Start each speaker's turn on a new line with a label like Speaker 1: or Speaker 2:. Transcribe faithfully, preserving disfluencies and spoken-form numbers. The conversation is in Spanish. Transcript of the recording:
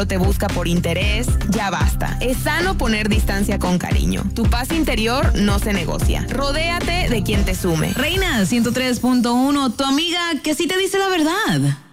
Speaker 1: te busca por interés, ya basta. Es sano poner distancia con cariño. Tu paz interior no se negocia. Rodéate de quien te sume.
Speaker 2: Reina ciento tres punto uno, tu amiga que sí te dice la verdad.